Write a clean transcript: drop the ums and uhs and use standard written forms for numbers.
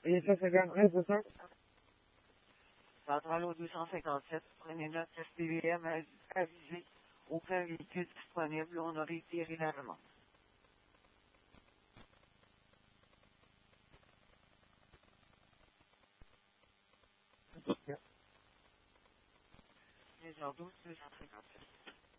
Et ça, c'est gagnerait, c'est ça? Centrale au 257, prenez note SPVM avisé. Aucun véhicule disponible, on a retiré la demande. Yeah. Les 12 257.